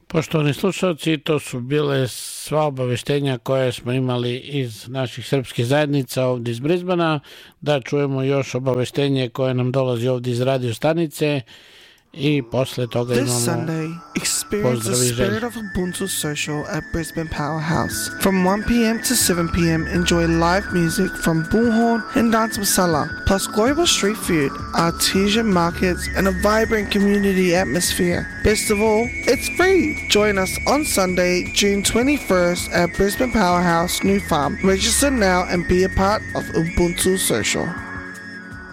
Poštovani slušalci, to su bile sva obaveštenja koje smo imali iz naših srpskih zajednica ovdje iz Brisbana. Da čujemo još obaveštenje koje nam dolazi ovdje iz radio stanice i posle toga This imamo Sunday, experience the pozdrav i spirit želje. of Ubuntu Social at Brisbane Powerhouse. From 1 p.m. to 7 p.m., enjoy live music from Bullhorn and Dance Masala, plus global street food, artesian markets, and a vibrant community atmosphere. Best of all, it's free. Join us on Sunday, June 21st at Brisbane Powerhouse, New Farm. Register now and be a part of Ubuntu Social.